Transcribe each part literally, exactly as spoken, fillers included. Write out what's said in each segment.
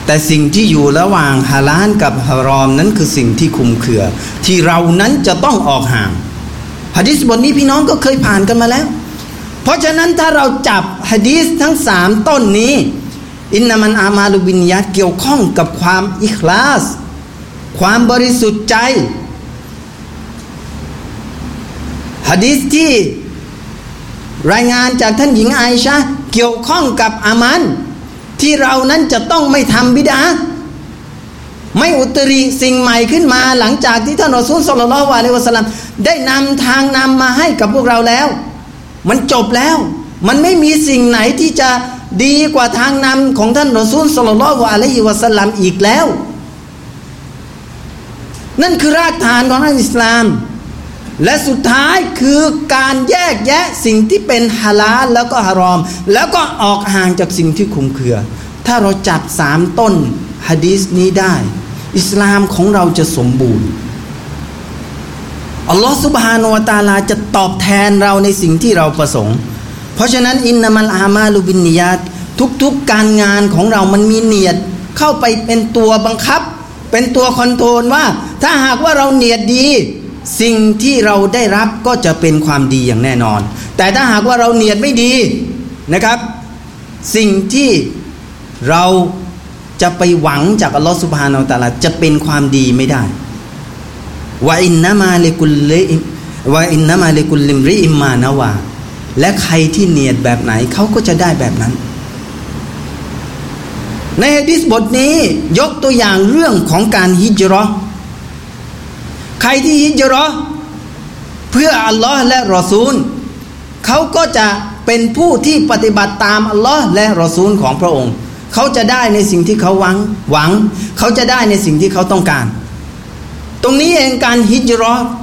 แต่สิ่งที่อยู่ระหว่างฮาลาลกับฮารอมนั้นคือสิ่งที่คลุมเครือที่เรานั้นจะต้องออกห่างหะดีษบทนี้พี่น้องก็เคยผ่านกันมาแล้วเพราะฉะนั้นถ้าเราจับหะดีษทั้งสามต้นนี้อินนามันอามาลุบินนิยาตเกี่ยวข้องกับความอิคลาสความบริสุทธิ์ใจหะดีษที่รายงานจากท่านหญิงอาอิชะห์เกี่ยวข้องกับอามันที่เรานั้นจะต้องไม่ทำบิดอะห์ไม่อุตริสิ่งใหม่ขึ้นมาหลังจากที่ท่านรอซูลศ็อลลัลลอฮุอะลัยฮิวะซัลลัมได้นำทางนำมาให้กับพวกเราแล้วมันจบแล้วมันไม่มีสิ่งไหนที่จะดีกว่าทางนำของท่านรอซูลศ็อลลัลลอฮุอะลัยฮิวะซัลลัมอีกแล้วนั่นคือรากฐานของอิสลามและสุดท้ายคือการแยกแยะสิ่งที่เป็นฮาลาลแล้วก็ฮารอมแล้วก็ออกห่างจากสิ่งที่คลุมเครือถ้าเราจับสามต้นหะดีษนี้ได้อิสลามของเราจะสมบูรณ์อัลลอฮฺซุบฮานะฮูวะตะอาลาจะตอบแทนเราในสิ่งที่เราประสงค์เพราะฉะนั้นอินนามัลอามาลุบินนิยาตทุกๆการงานของเรามันมีเนียดเข้าไปเป็นตัวบังคับเป็นตัวคอนโทรลว่าถ้าหากว่าเราเนียดดีสิ่งที่เราได้รับก็จะเป็นความดีอย่างแน่นอนแต่ถ้าหากว่าเราเนียดไม่ดีนะครับสิ่งที่เราจะไปหวังจากอัลลอฮฺซุบฮานะฮูวะตะอาลาจะเป็นความดีไม่ได้วะอินนามาลิกุลลิวะอินนามาลิกุลลิมริอิมมานาวาและใครที่เนียดแบบไหนเขาก็จะได้แบบนั้นในหะดีษบทนี้ยกตัวอย่างเรื่องของการฮิจเราะห์ใครที่ฮิจเราะห์เพื่ออัลลอฮ์และรอซูลเขาก็จะเป็นผู้ที่ปฏิบัติตามอัลลอฮ์และรอซูลของพระองค์เขาจะได้ในสิ่งที่เขาหวังหวังเขาจะได้ในสิ่งที่เขาต้องการตรงนี้เองการฮิจเราะห์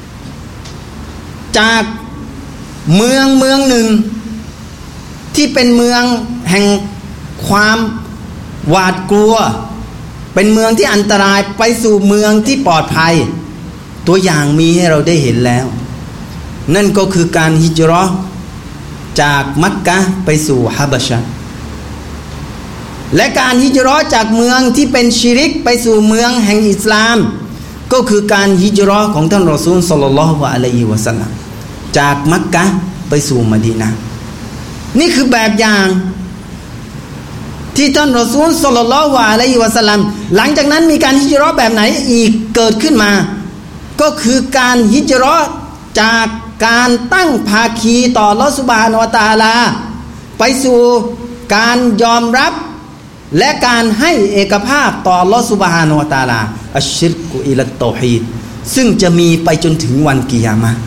จากเมืองเมืองหนึ่งที่เป็นเมืองแห่งความหวาดกลัวเป็นเมืองที่อันตรายไปสู่เมืองที่ปลอดภัยตัวอย่างมีให้เราได้เห็นแล้วนั่นก็คือการฮิจเราะห์จากมักกะฮ์ไปสู่ฮะบะชะห์และการฮิจเราะห์จากเมืองที่เป็นชิริกไปสู่เมืองแห่งอิสลามก็คือการฮิจเราะห์ของท่านรอซูลศ็อลลัลลอฮุอะลัยฮิวะซัลลัมจากมักกะฮ์ไปสู่มะดีนะห์นี่คือแบบอย่างที่ท่านรอซูลศ็อลลัลลอฮุอะลัยฮิวะซัลลัมหลังจากนั้นมีการฮิจเราะห์แบบไหนอีกเกิดขึ้นมาก็คือการฮิจเราะห์จากการตั้งภาคีต่ออัลเลาะห์ซุบฮานะฮูวะตะอาลาไปสู่การยอมรับและการให้เอกภาพต่ออัลเลาะห์ซุบฮานะฮูวะตะอาลาอัชชิรกุอิลัตตอฮีดซึ่งจะมีไปจนถึงวันกิยามะห์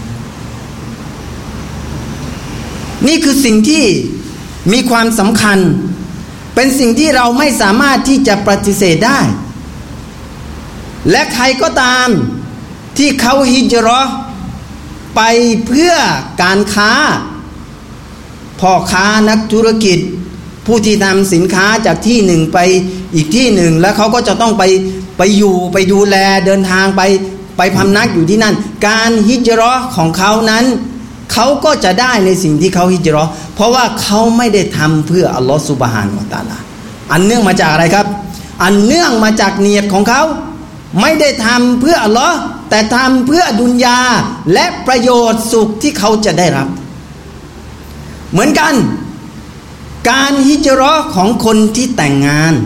นี่คือสิ่งที่มีความสำคัญเป็นสิ่งที่เราไม่สามารถที่จะปฏิเสธได้และใครก็ตามที่เขาฮิจเราะห์ไปเพื่อการค้าพ่อค้านักธุรกิจผู้ที่นำสินค้าจากที่หนึ่งไปอีกที่หนึ่งแล้วเขาก็จะต้องไปไปอยู่ไปดูแลเดินทางไปไปพำนักอยู่ที่นั่นการฮิจเราะห์ของเขานั้นเขาก็จะได้ในสิ่งที่เขาฮิจเราะห์เพราะว่าเขาไม่ได้ทำเพื่ออัลลอฮฺซุบฮานะฮูวะตะอาลาอันเนื่องมาจากอะไรครับอันเนื่องมาจากเนียดของเขาไม่ได้ทำเพื่ออัลลอฮ์แต่ทำเพื่อดุนยาและประโยชน์สุขที่เขาจะได้รับเหมือนกันการฮิจเราะห์ของคนที่แต่งงาน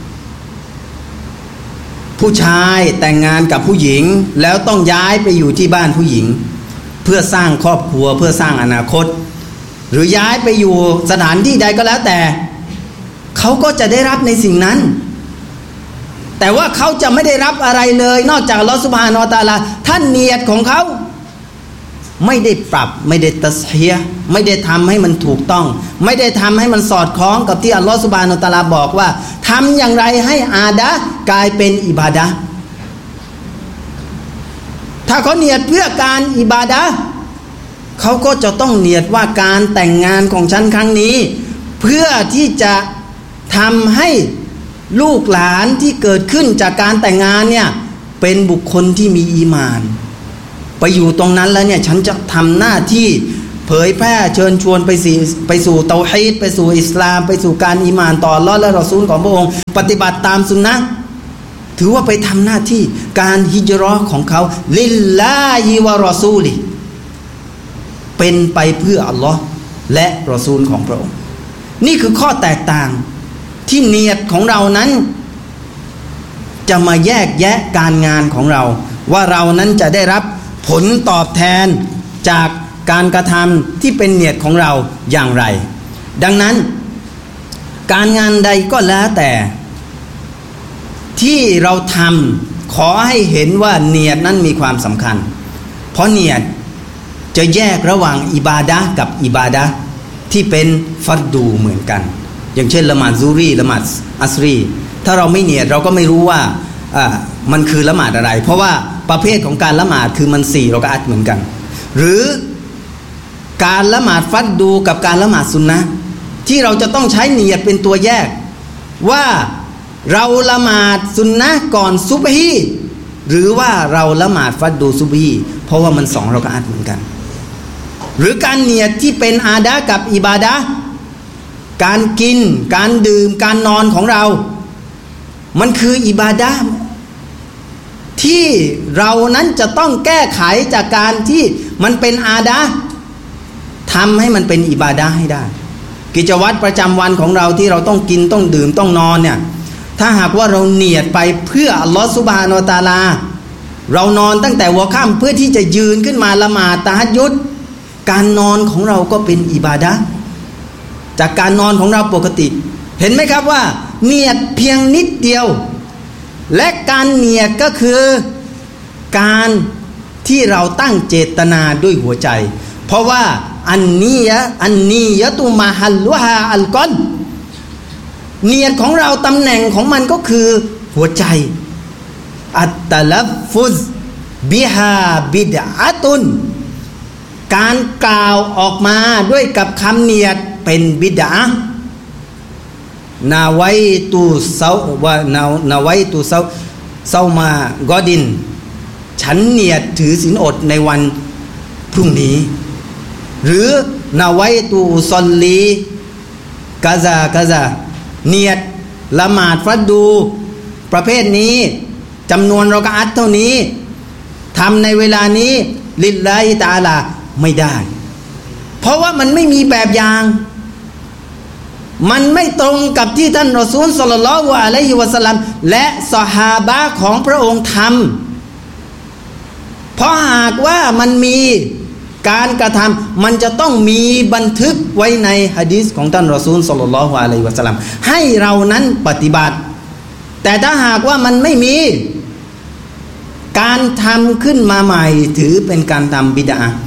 ผู้ชายแต่งงานกับผู้หญิงแล้วต้องย้ายไปอยู่ที่บ้านผู้หญิงเพื่อสร้างครอบครัวเพื่อสร้างอนาคตหรือย้ายไปอยู่สถานที่ใดก็แล้วแต่เขาก็จะได้รับในสิ่งนั้นแต่ว่าเขาจะไม่ได้รับอะไรเลยนอกจากอัลเลาะห์ซุบฮานะฮูวะตะอาลาท่านเนียดของเขาไม่ได้ปรับไม่ได้ตัสฮีฮ์ไม่ได้ทำให้มันถูกต้องไม่ได้ทำให้มันสอดคล้องกับที่อัลเลาะห์ซุบฮานะฮูวะตะอาลาบอกว่าทำอย่างไรให้อาดะห์กลายเป็นอิบาดะห์ถ้าเขาเนียดเพื่อการอิบาดะห์เขาก็จะต้องเนียดว่าการแต่งงานของฉันครั้งนี้เพื่อที่จะทำให้ลูกหลานที่เกิดขึ้นจากการแต่งงานเนี่ยเป็นบุคคลที่มีอีหม่านไปอยู่ตรงนั้นแล้วเนี่ยฉันจะทำหน้าที่เผยแพร่เชิญชวนไปสิไปสู่เตาฮีดไปสู่อิสลามไปสู่การอีหม่านต่ออัลเลาะห์และรอซูลของพระองค์ปฏิบัติตามสุนนะห์ถือว่าไปทำหน้าที่การฮิจเราะห์ของเขาลิลลาฮิวะรอซูลิเป็นไปเพื่ออัลลอฮ์และรอซูลของพระองค์นี่คือข้อแตกต่างที่เนียดของเรานั้นจะมาแยกแยะการงานของเราว่าเรานั้นจะได้รับผลตอบแทนจากการกระทำที่เป็นเนียดของเราอย่างไรดังนั้นการงานใดก็แล้วแต่ที่เราทำขอให้เห็นว่าเนียดนั้นมีความสำคัญเพราะเนียดจะแยกระหว่างอิบาดะห์กับอิบาดะห์ที่เป็นฟัรดูเหมือนกันอย่างเช่นละหมาดซูรีละหมาดอัสรีถ้าเราไม่เนียดเราก็ไม่รู้ว่าอ่ามันคือละหมาดอะไรเพราะว่าประเภทของการละหมาดคือมันสี่เราก็อัดเหมือนกันหรือการละหมาดฟัรดูกับการละหมาดซุนนะห์ที่เราจะต้องใช้เนียดเป็นตัวแยกว่าเราละหมาดซุนนะห์ก่อนซุบฮีหรือว่าเราละหมาดฟัรดูซุบฮีเพราะว่ามันสองเราก็อัดเหมือนกันหรือการเนียดที่เป็นอาดะห์กับอิบาดะห์การกินการดื่มการนอนของเรามันคืออิบาดะห์ที่เรานั้นจะต้องแก้ไขจากการที่มันเป็นอาดะห์ทำให้มันเป็นอิบาดะห์ให้ได้กิจวัตรประจำวันของเราที่เราต้องกินต้องดื่มต้องนอนเนี่ยถ้าหากว่าเราเนียดไปเพื่ออัลลอฮฺซุบฮานะฮูวะตะอาลาเรานอนตั้งแต่หัวค่ำเพื่อที่จะยืนขึ้นมาละหมาดตะฮัจญุดการนอนของเราก็เป็นอิบาดะห์จากการนอนของเราปกติเห็นไหมครับว่าเนียดเพียงนิดเดียวและการเนียดก็คือการที่เราตั้งเจตนาด้วยหัวใจเพราะว่าอันนี้ยะอันนี้ยะตุมาฮัลลุฮาอัลกอนเนียดของเราตำแหน่งของมันก็คือหัวใจอัตตะลัฟฟุซบิฮาบิดอะตุนการกล่าวออกมาด้วยกับคำเนียดเป็นบิดอะห์นาไวตุเซาวะนานาไวตุเซาเซามากอดินฉันเนียดถือศีลอดในวันพรุ่งนี้หรือนาไวตุซอลลีกะซากะซาเนียดละหมาดฟัรดูประเภทนี้จำนวนเรากะอัตเท่านี้ทำในเวลานี้ลิลลาฮิตะอาลาไม่ได้เพราะว่ามันไม่มีแบบอย่างมันไม่ตรงกับที่ท่านรอซูลศ็อลลัลลอฮุอะลัยฮิวะซัลลัมและซอฮาบะห์ของพระองค์ทำเพราะหากว่ามันมีการกระทำมันจะต้องมีบันทึกไว้ในหะดีษของท่านรอซูลศ็อลลัลลอฮุอะลัยฮิวะซัลลัมให้เรานั้นปฏิบัติแต่ถ้าหากว่ามันไม่มีการทำขึ้นมาใหม่ถือเป็นการทำบิดอะห์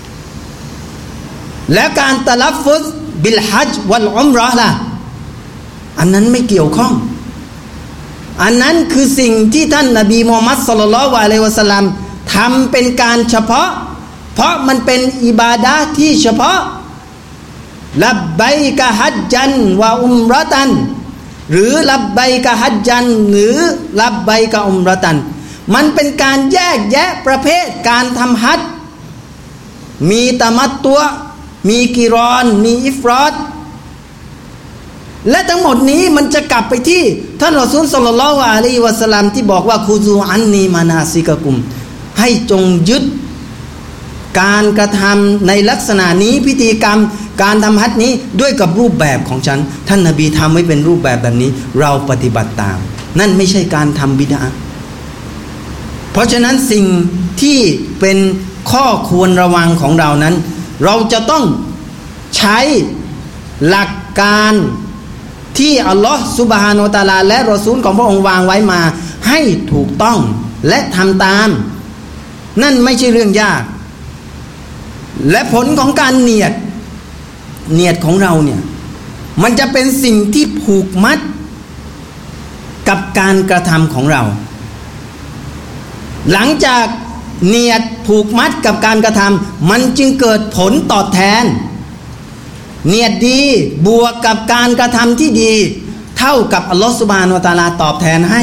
และการตะลัฟฟุซบิลฮัจญ์วัลอุมเราะห์ล่ะอันนั้นไม่เกี่ยวข้องอันนั้นคือสิ่งที่ท่านนบีมูฮัมมัดศ็อลลัลลอฮุอะลัยฮิวะซัลลัมทำเป็นการเฉพาะเพราะมันเป็นอิบาดะห์ที่เฉพาะลับบัยกะฮัจญันวะอุมเราะตันหรือลับบัยกะฮัจญันหรือลับบัยกะอุมเราะตันมันเป็นการแยกแยะประเภทการทำฮัจญ์มีตะมัตตุอ์มีกิรอนมีอิฟรอดและทั้งหมดนี้มันจะกลับไปที่ท่านรอซูลศ็อลลัลลอฮุอะลัยฮิวะซัลลัมที่บอกว่าคุซูอันนีมานาซิกะกุมให้จงยึดการกระทำในลักษณะนี้พิธีกรรมการทำฮัจญ์นี้ด้วยกับรูปแบบของฉันท่านนบีทำไว้เป็นรูปแบบแบบนี้เราปฏิบัติตามนั่นไม่ใช่การทำบิดอะห์เพราะฉะนั้นสิ่งที่เป็นข้อควรระวังของเรานั้นเราจะต้องใช้หลักการที่อัลลอฮฺซุบฮานะฮูวะตะอาลาและรอซูลของพระองค์วางไว้มาให้ถูกต้องและทำตามนั่นไม่ใช่เรื่องยากและผลของการเนียดเนียดของเราเนี่ยมันจะเป็นสิ่งที่ผูกมัดกับการกระทำของเราหลังจากเนียดผูกมัดกับการกระทำมันจึงเกิดผลตอบแทนเนียดดีบวกกับการกระทำที่ดีเท่ากับอัลลอฮฺซุบฮานะฮูวะตะอาลาตอบแทนให้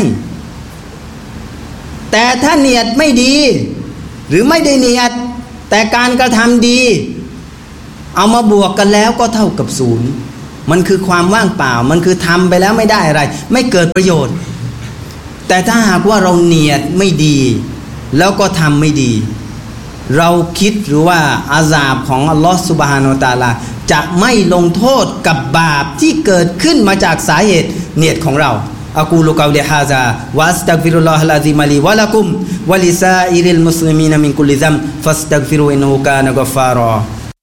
แต่ถ้าเนียดไม่ดีหรือไม่ได้เนียดแต่การกระทำดีเอามาบวกกันแล้วก็เท่ากับศูนย์มันคือความว่างเปล่ามันคือทำไปแล้วไม่ได้อะไรไม่เกิดประโยชน์แต่ถ้าหากว่าเราเนียดไม่ดีแล้วก็ทำไม่ดีเราคิดหรือว่าอาซาบของอัลลอฮฺซุบฮานะฮูวะตะอาลาจะไม่ลงโทษกับบาปที่เกิดขึ้นมาจากสาเหตุเนียดของเราอะกูลุกอลิฮาซาวะอัสตัฆฟิรุลลอฮะลอะซีมะลีวะละกุมวะลิซาอิริลมุสลิมีนมินกุลิซัมฟัสตัฆฟิรูอินนูกานะกัฟฟารอ